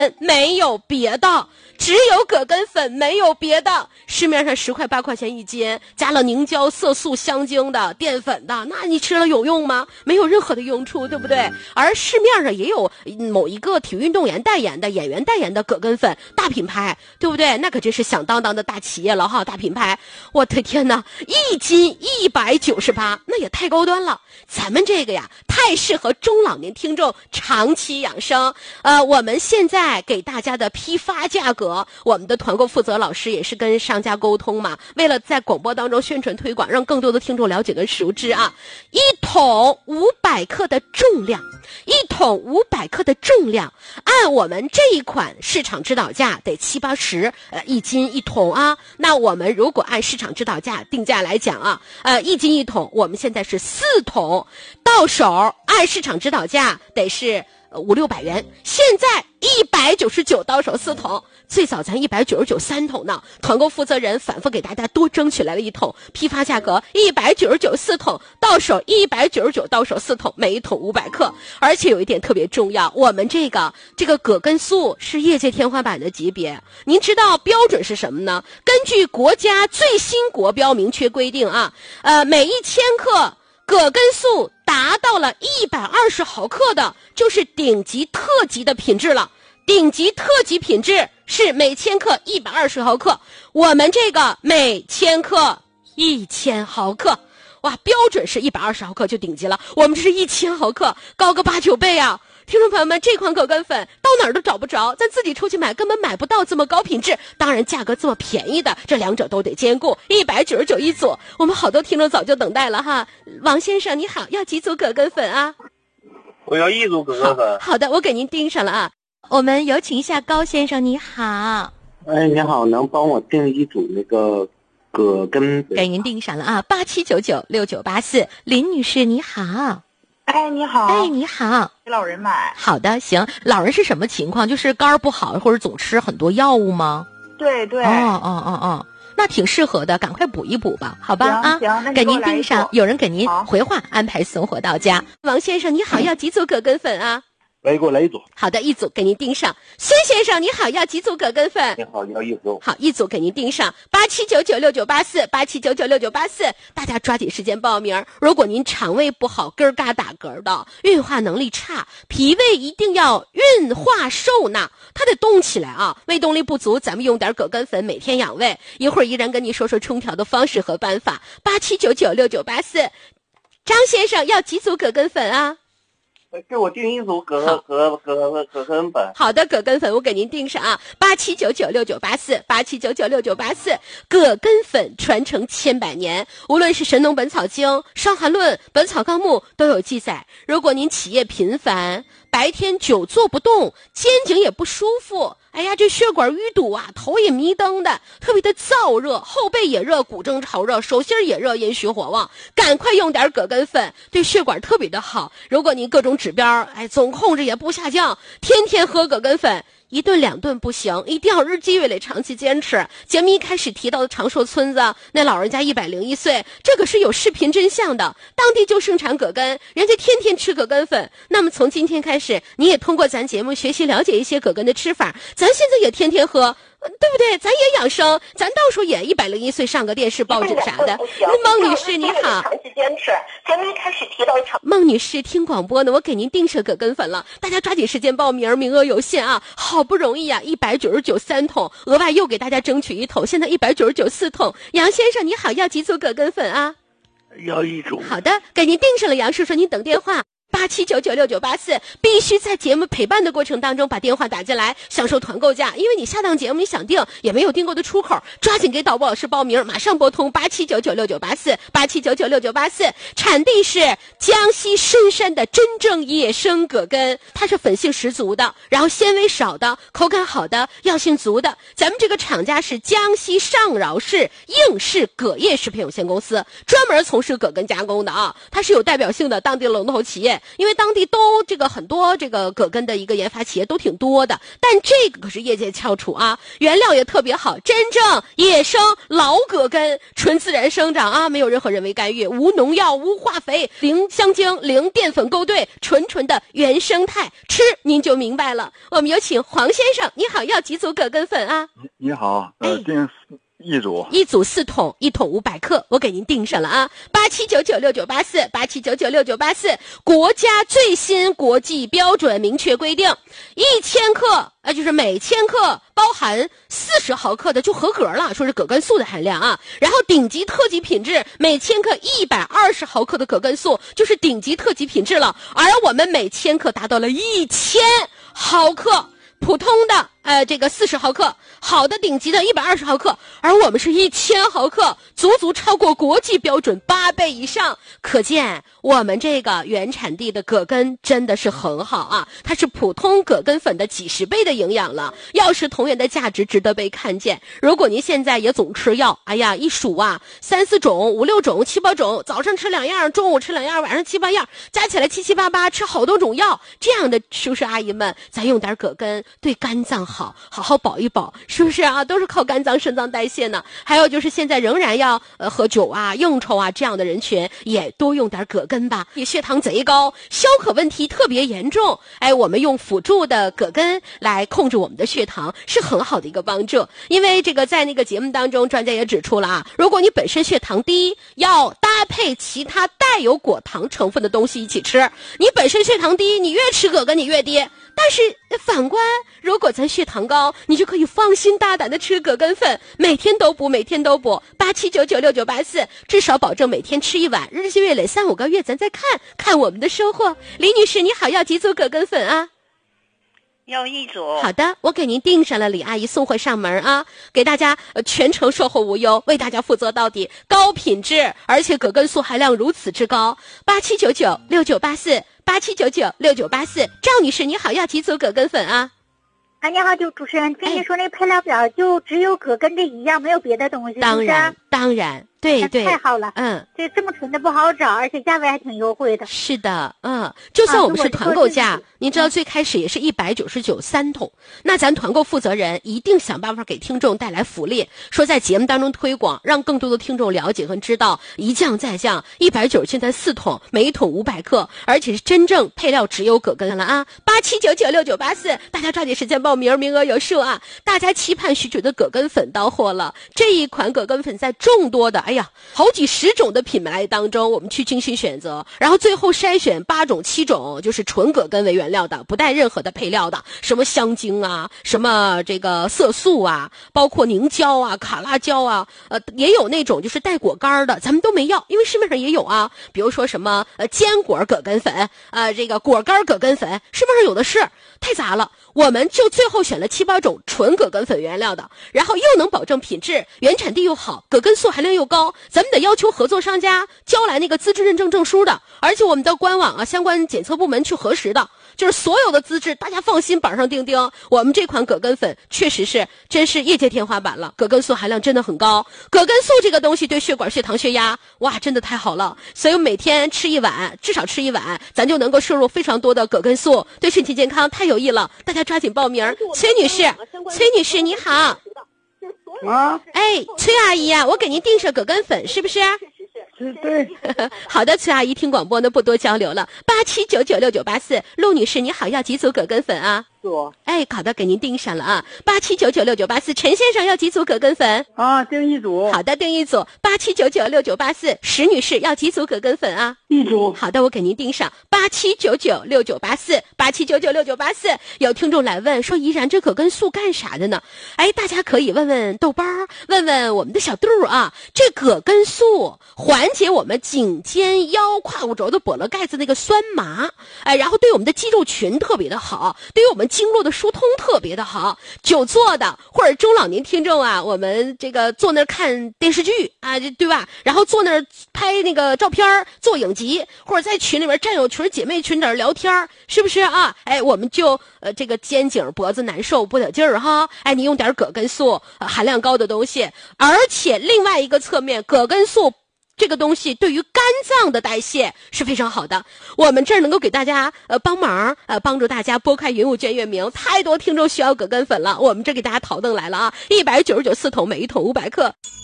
没有别的，只有葛根粉，没有别的。市面上10块8块钱一斤，加了凝胶、色素、香精的淀粉的，那你吃了有用吗？没有任何的用处，对不对？而市面上也有某一个体育运动员代言的、演员代言的葛根粉，大品牌，对不对？那可真是响当当的大企业了哈，大品牌。我的天哪，一斤198，那也太高端了。咱们这个呀，太适合中老年听众长期养生。我们现在给大家的批发价格，我们的团购负责老师也是跟商家沟通嘛，为了在广播当中宣传推广，让更多的听众了解跟熟知啊。1桶500克的重量，1桶500克的重量，按我们这一款市场指导价得70、80，一斤一桶啊。那我们如果按市场指导价定价来讲啊，一斤一桶，我们现在是4桶，到手按市场指导价得是500、600元，现在199到手4桶，最早咱199 3桶呢。团购负责人反复给大家多争取来了1桶，批发价格199 4桶，到手199到手4桶，每一桶500克。而且有一点特别重要，我们这个葛根素是业界天花板的级别。您知道标准是什么呢？根据国家最新国标明确规定啊，每1000克葛根素达到了120毫克的，就是顶级特级的品质了。顶级特级品质是每1000克120毫克，我们这个每1000克1000毫克，哇，标准是120毫克就顶级了，我们这是1000毫克，高个8、9倍啊！听众朋友们，这款葛根粉到哪儿都找不着，咱自己出去买根本买不到这么高品质，当然价格这么便宜的，这两者都得兼顾，199一组。我们好多听众早就等待了哈。王先生你好，要几组葛根粉啊？ 我要1组葛根粉。 好的，我给您盯上了啊。我们有请一下高先生，你好。 哎，你好，能帮我订1组那个葛根粉？ 给您订上了啊，87996984。林女士你好。 哎，你好。 哎，你好。 给老人买。 好的，行。老人是什么情况？就是肝儿不好，或者总吃很多药物吗？ 对对。 哦，那挺适合的，赶快补一补吧，好吧？ 行，那给您订上，有人给您回话，安排送货到家。王先生你好，要几组葛根粉啊？ 来，给我来1组。 好的，1组给您订上。孙先生你好，要几组葛根粉？ 你好，要1组。 好，1组给您订上，87996984，87996984。大家抓紧时间报名。如果您肠胃不好，咯嘎打嗝的，运化能力差，脾胃一定要运化受纳，它得动起来啊。胃动力不足，咱们用点葛根粉，每天养胃。一会儿依然跟您说说冲调的方式和办法。87996984。张先生要几组葛根粉啊？ 给我订1组葛根粉。 好的，葛根粉我给您订上啊，87996984，87996984。葛根粉传承千百年，无论是《神农本草经》《伤寒论》《本草纲目》都有记载。如果您起夜频繁，白天久坐不动，肩颈也不舒服，哎呀，这血管淤堵啊，头也迷瞪的，特别的燥热，后背也热，骨正潮热，手心也热，阴虚火旺，赶快用点葛根粉，对血管特别的好。如果您各种指标总控制也不下降，天天喝葛根粉，1顿2顿不行，一定要日积月累，长期坚持。节目一开始提到的长寿村子，那老人家101岁，这个是有视频真相的，当地就盛产葛根，人家天天吃葛根粉。那么从今天开始，你也通过咱节目学习了解一些葛根的吃法，咱现在也天天喝，对不对？咱也养生，咱到时候也101岁上个电视报纸啥的。孟女士你好。 长期坚持，节目一开始提到孟女士听广播呢，我给您订上葛根粉了，大家抓紧时间报名，名额有限啊！好不容易啊，199 3桶，额外又给大家争取1桶，现在199 4桶。杨先生你好，要几组葛根粉啊？ 要1组。 好的，给您订上了。杨叔叔您等电话。87996984，必须在节目陪伴的过程当中把电话打进来，享受团购价。因为你下档节目你想订也没有订购的出口，抓紧给导播老师报名，马上拨通87996984，87996984。产地是江西深山的真正野生葛根，它是粉性十足的，然后纤维少的，口感好的，药性足的。咱们这个厂家是江西上饶市应氏葛业食品有限公司，专门从事葛根加工的啊，它是有代表性的当地龙头企业。 因为当地都这个很多这个葛根的一个研发企业都挺多的，但这个可是业界翘楚啊，原料也特别好，真正野生老葛根，纯自然生长啊，没有任何人为干预，无农药无化肥，零香精零淀粉勾兑，纯的原生态，吃您就明白了。我们有请黄先生，你好，要几组葛根粉啊？ 你好，订一组 4桶，1桶500克，我给您订上了啊，87996984，87996984，国家最新国际标准明确规定，1000克，就是每千克包含40毫克的就合格了，说是葛根素的含量啊。然后顶级特级品质，每千克120毫克的葛根素就是顶级特级品质了，而我们每千克达到了1000毫克。普通的这个40毫克，好的顶级的120毫克，而我们是1000毫克，足超过国际标准8倍以上，可见我们这个原产地的葛根真的是很好啊，它是普通葛根粉的几十倍的营养了，药食同源的价值值得被看见。如果您现在也总吃药，哎呀，一数啊，3、4种、5、6种、7、8种，早上吃2样，中午吃2样，晚上7、8样，加起来7、7、8、8，吃好多种药，这样的叔叔阿姨们，咱用点葛根对肝脏好，好好保一保，是不是啊？都是靠肝脏、肾脏代谢呢。还有就是现在仍然要喝酒啊、应酬啊这样的人群，也多用点葛根吧。你血糖贼高，消渴问题特别严重，我们用辅助的葛根来控制我们的血糖，是很好的一个帮助。因为这个在那个节目当中，专家也指出了啊，如果你本身血糖低，要搭配其他带有果糖成分的东西一起吃。你本身血糖低，你越吃葛根你越低。但是反观，如果咱血糖高，你就可以放心大胆的吃葛根粉，每天都补，87996984，至少保证每天吃1碗，日积月累3、5个月，咱再看我们的收获。李女士你好，要几组葛根粉啊？ 要1组。 好的，我给您订上了，李阿姨送货上门啊，给大家全程售后无忧，为大家负责到底，高品质，而且葛根素含量如此之高。87996984，87996984，赵女士你好，要几组葛根粉啊？ 你好，就主持人，听你说那配料表就只有葛根这一样，没有别的东西。 当然，对， 太好了，这么纯的不好找，而且价位还挺优惠的。 是的，就算我们是团购价，您知道最开始也是199 3桶，那咱团购负责人一定想办法给听众带来福利，说在节目当中推广，让更多的听众了解和知道，一降再降，190现在4桶，每一桶500克，而且是真正配料只有葛根了啊！87996984，大家抓紧时间报名，名额有数啊！大家期盼许久的葛根粉到货了，这一款葛根粉在众多的好几十种的品牌当中，我们去精心选择，然后最后筛选8种、7种，就是纯葛根为原料的，不带任何的配料的，什么香精啊，什么这个色素啊，包括凝胶啊、卡拉胶啊，也有那种就是带果干的，咱们都没要，因为市面上也有啊，比如说什么坚果葛根粉，这个果干葛根粉，市面上有的是，太杂了。我们就最后选了7、8种纯葛根粉原料的，然后又能保证品质，原产地又好，葛根素含量又高，咱们得要求合作商家交来那个资质认证证书的，而且我们的官网啊相关检测部门去核实的，就是所有的资质，大家放心板上钉钉。我们这款葛根粉确实是真是业界天花板了，葛根素含量真的很高，葛根素这个东西对血管、血糖、血压，哇，真的太好了。所以每天吃1碗，至少吃1碗，咱就能够摄入非常多的葛根素，对身体健康太有益了。大家抓紧报名。崔女士你好。崔阿姨啊，我给您订上葛根粉，是不是？ 对。 好的，崔阿姨听广播呢，不多交流了。87996984，陆女士你好，要几组葛根粉啊？好的，给您订上了啊。87996984，陈先生要几组葛根粉？ 订1组。 好的，订1组。87996984，石女士要几组葛根粉啊 ？1组。 好的，我给您订上。87996984，87996984。有听众来问说，怡然这葛根素干啥的呢？大家可以问问豆包，问问我们的小杜啊。这葛根素缓解我们颈肩腰胯骨轴的跛了盖子那个酸麻，然后对我们的肌肉群特别的好，对于我们经络的疏通特别的好。久坐的或者中老年听众啊，我们这个坐那儿看电视剧啊，对吧？然后坐那儿拍那个照片，做影集，或者在群里面战友群、姐妹群里聊天，是不是啊？我们就这个肩颈脖子难受不得劲儿哈，你用点葛根素含量高的东西，而且另外一个侧面，葛根素这个东西对于肝脏的代谢是非常好的。我们这儿能够给大家帮忙帮助大家拨开云雾见月明，太多听众需要葛根粉了，我们这给大家淘登来了啊，199四桶，每一桶500克。